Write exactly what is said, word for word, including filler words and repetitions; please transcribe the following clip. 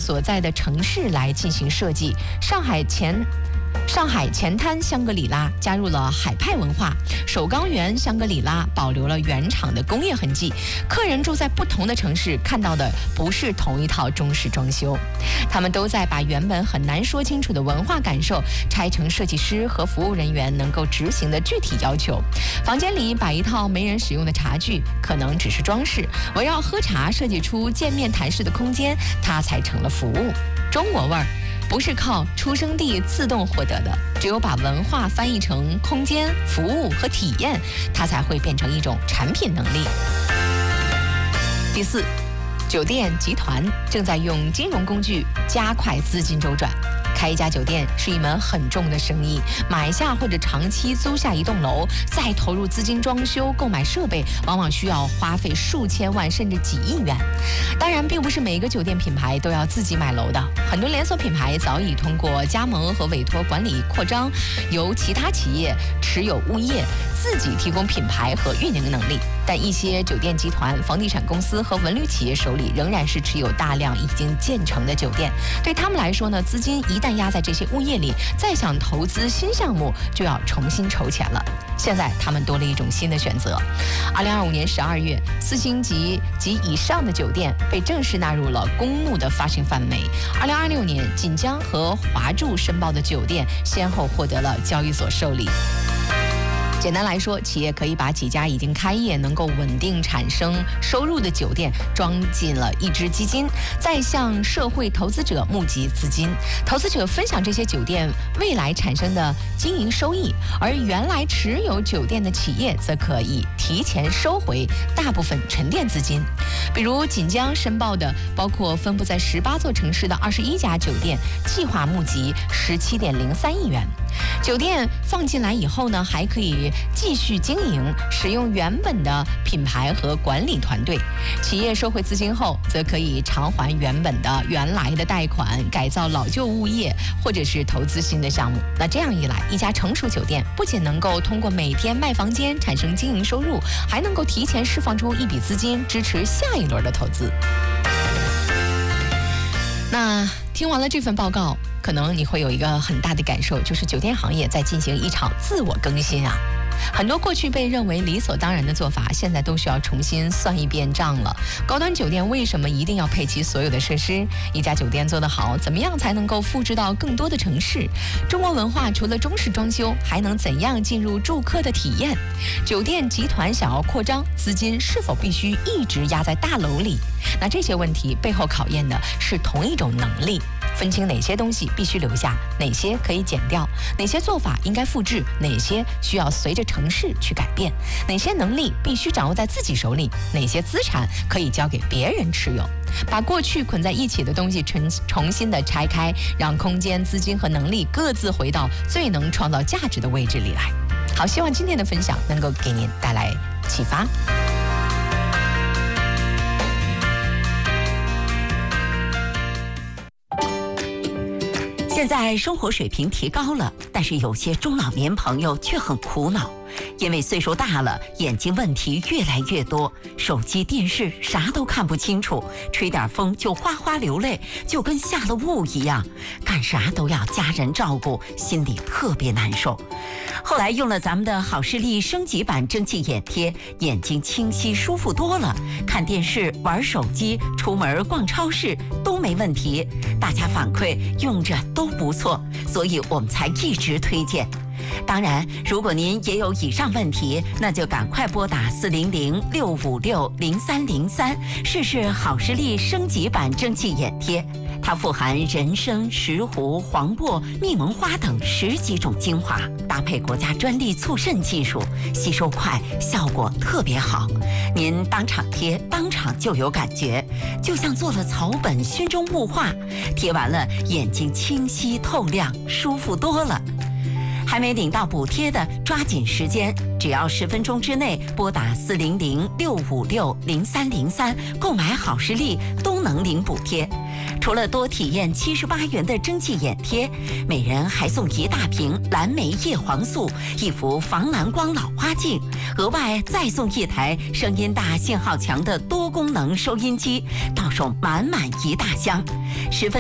所在的城市来进行设计。上海前。上海前滩香格里拉加入了海派文化，首钢园香格里拉保留了原厂的工业痕迹。客人住在不同的城市，看到的不是同一套中式装修，他们都在把原本很难说清楚的文化感受拆成设计师和服务人员能够执行的具体要求。房间里摆一套没人使用的茶具，可能只是装饰，围绕喝茶设计出见面谈事的空间，它才成了服务。中国味儿不是靠出生地自动获得的，只有把文化翻译成空间、服务和体验，它才会变成一种产品能力。第四，酒店集团正在用金融工具加快资金周转。开一家酒店是一门很重的生意，买下或者长期租下一栋楼，再投入资金装修、购买设备，往往需要花费数千万甚至几亿元。当然，并不是每一个酒店品牌都要自己买楼的，很多连锁品牌早已通过加盟和委托管理扩张，由其他企业持有物业，自己提供品牌和运营能力。但一些酒店集团、房地产公司和文旅企业手里仍然是持有大量已经建成的酒店，对他们来说呢，资金一旦压在这些物业里，再想投资新项目就要重新筹钱了。现在他们多了一种新的选择。二零二五年十二月，四星级及以上的酒店被正式纳入了公募的发行范围。二零二六年，锦江和华住申报的酒店先后获得了交易所受理。简单来说，企业可以把几家已经开业、能够稳定产生收入的酒店装进了一支基金，再向社会投资者募集资金，投资者分享这些酒店未来产生的经营收益，而原来持有酒店的企业则可以提前收回大部分沉淀资金。比如锦江申报的包括分布在十八座城市的二十一家酒店，计划募集十七点零三亿元。酒店放进来以后呢，还可以继续经营，使用原本的品牌和管理团队。企业收回资金后，则可以偿还原本的原来的贷款，改造老旧物业，或者是投资新的项目。那这样一来，一家成熟酒店不仅能够通过每天卖房间产生经营收入，还能够提前释放出一笔资金，支持下一轮的投资。那听完了这份报告，可能你会有一个很大的感受，就是酒店行业在进行一场自我更新啊。很多过去被认为理所当然的做法，现在都需要重新算一遍账了。高端酒店为什么一定要配齐所有的设施？一家酒店做得好，怎么样才能够复制到更多的城市？中国文化除了中式装修，还能怎样进入住客的体验？酒店集团想要扩张，资金是否必须一直压在大楼里？那这些问题背后考验的是同一种能力，分清哪些东西必须留下，哪些可以减掉，哪些做法应该复制，哪些需要随着城市去改变，哪些能力必须掌握在自己手里，哪些资产可以交给别人持有。把过去捆在一起的东西重重新的拆开，让空间、资金和能力各自回到最能创造价值的位置里来。好，希望今天的分享能够给您带来启发。 现在生活水平提高了，但是有些中老年朋友却很苦恼，因为岁数大了，眼睛问题越来越多，手机、电视啥都看不清楚，吹点风就哗哗流泪，就跟下了雾一样，干啥都要家人照顾，心里特别难受。后来用了咱们的好视力升级版蒸汽眼贴，眼睛清晰舒服多了，看电视、玩手机、出门逛超市都没问题，大家反馈用着都不错，所以我们才一直推荐。当然，如果您也有以上问题，那就赶快拨打四零零六五六零三零三，试试好视力升级版蒸汽眼贴。它富含人参、石斛、黄柏、蜜蒙花等十几种精华，搭配国家专利促渗技术，吸收快，效果特别好。您当场贴，当场就有感觉，就像做了草本熏蒸雾化，贴完了眼睛清晰透亮，舒服多了。还没领到补贴的，抓紧时间，只要十分钟之内拨打四零零六五六零三零三购买好视力，都能领补贴。除了多体验七十八元的蒸汽眼贴，每人还送一大瓶蓝莓叶黄素、一幅防蓝光老花镜，额外再送一台声音大、信号强的多功能收音机，到手满满一大箱。十分